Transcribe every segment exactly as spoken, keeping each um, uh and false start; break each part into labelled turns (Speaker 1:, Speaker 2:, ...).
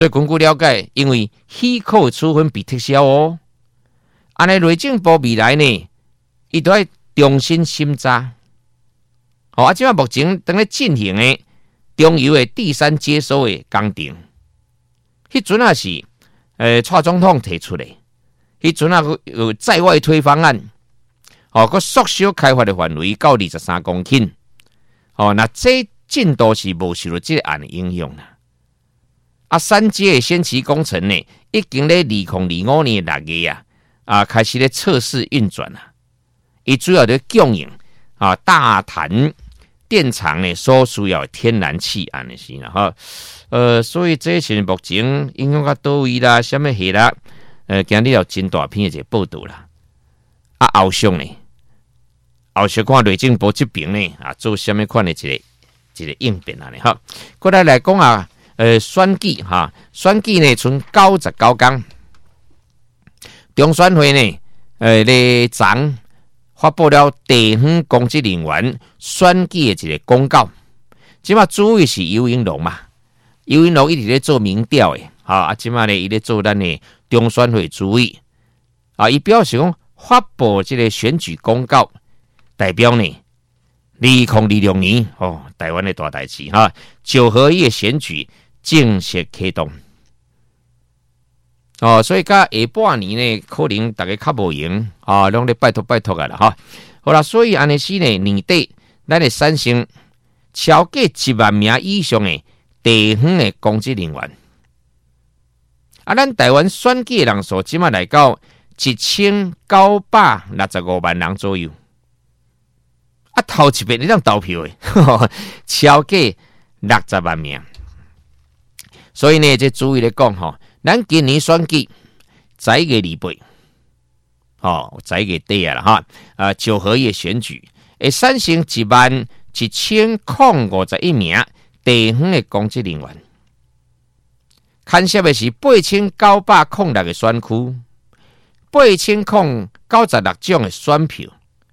Speaker 1: 所以根据了解，因为许可处分被撤销哦，安尼内政部未来呢，伊都要重新审查。哦，啊，即摆目前正咧进行的中油的第三接收的工程，迄阵也是，呃，蔡总统提出的，迄阵啊有在外推方案，哦，佮缩小开发的范围到二十三公顷，哦，那这进度是无受到这个案的影响啦。啊，三阶的先期工程呢，已经咧二零二五年六月啊，啊开始咧测试运转啦。伊主要咧供应啊大潭电厂呢所需要的天然气安尼是啦哈。呃，所以这是目前影响到倒位啦，什么下啦，呃，今日有真大篇的一个报道啦。啊，后续呢，后续看内政部这边呢啊做什么款的一个一个应变啊呢哈。过来来讲啊。呃，选举哈，选举呢，剩九十九天。中选会呢，呃，咧昨发布了地方公职人员选举的一个公告。即马主要是游盈隆嘛，游盈隆一直咧做民调的，哈啊，即马呢，伊咧做咱的中选会主委啊，伊表示讲发布这个选举公告，代表呢，二零二六年哦，台湾的大代志哈，九合一选举。正式启动哦，所以甲下半年呢，可能大家较无闲啊，拢咧拜托拜托啊啦哈。好啦，所以安尼是呢，年底咱的产生超过一万名以上的地方的公职人员。啊，咱台湾选举的人数即马来到一千九百六十五万人左右。啊，头一遍你当投票的，超过六十万名。所以呢，这注意来讲吼，咱今年选举十一月二八，哦，十一月底啊啦哈，啊九合一选举，会产生一万一千零五十一名地方的公职人员，牵涉的是八千九百零六个选区，八千零九十六种的选票，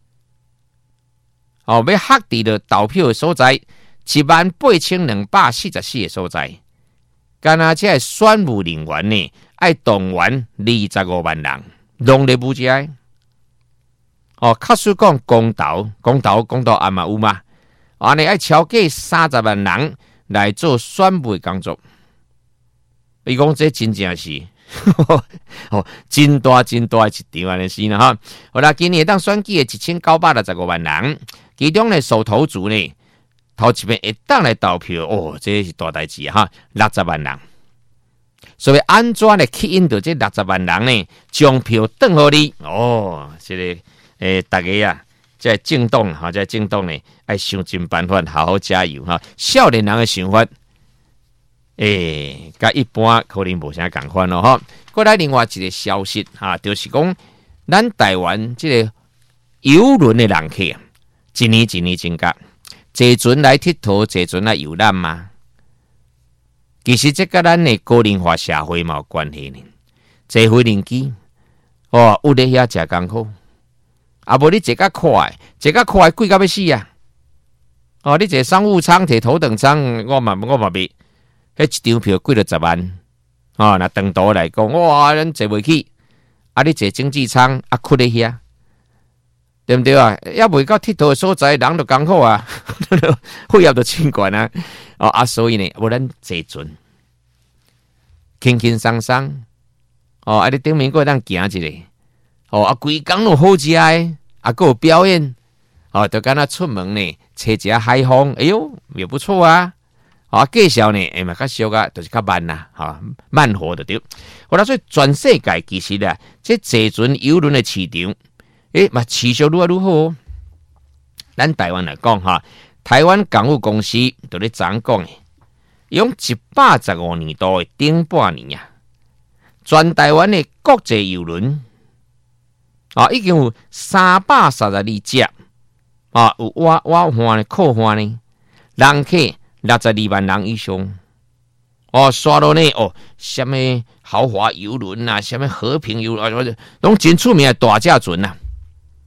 Speaker 1: 哦，要核定的投票的所在，一万八千两百四十四个所在。干那这选务人员呢，爱动员二十五万人，拢咧不遮。哦，确实讲公投，公投公投也嘛有嘛，安尼爱超过三十万人来做选务的工作。伊讲这真正是，哦，真大真大一场安尼是啦哈。好啦，今年当选举的一千九百六十五万人，其中呢首投族呢。头一遍会当来投票哦，这是大代志哈，六十万人。所以安怎来吸引到这六十万人呢？将票转互你哦，这个诶，大家呀，在政党哈，在政党呢，爱想尽办法，好好加油哈。少年人的想法，诶，甲一般可能无啥共款咯哈。过来另外一个消息哈，就是讲咱台湾这个游轮的人客，一年一年增加。坐船来佚佗，坐船来游览嘛。其实这跟咱的高龄化社会嘛有关系呢。坐飞轮机，哦，有咧遐食艰苦，啊无你坐较快，坐较快贵到要死啊！哦，你坐商务舱、摕头等舱，我嘛我嘛袂，迄一张票贵了十万，哦，那长途来讲，哇，咱坐袂起，啊，你坐经济舱，啊，困咧遐。对不对啊？要未到佚佗的所在，人就艰苦啊，血压就真悬啊！哦啊，所以呢，无咱坐船，轻轻松松，哦，啊，你顶面过当行一下，哦，啊，规工都好食诶，啊，还有表演，哦，就敢若出门呢，吹一下海风，哎呦，也不错啊！啊，介绍呢，哎嘛，较俗啊，就是较慢啦，哈，慢活的对。好啦，所以全世界其实啊，这坐船游轮的市场。诶，嘛持续愈来愈好、哦。咱台湾来讲哈，台湾港务公司就咧怎讲诶？用一百十五年度的顶半年啊，全台湾的国际邮轮啊，已经有三百三十二只啊，有挖挖换的、靠换呢，人客六十二万人以上。哦，刷到呢哦，什么豪华邮轮啊，什么和平邮轮啊，拢真出名的大只船啊。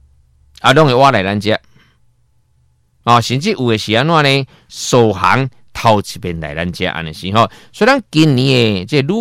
Speaker 1: 啊，拢会挖来咱遮，啊，甚至有诶是安怎呢？首航头一遍来咱遮安尼是吼。虽然今年的这愈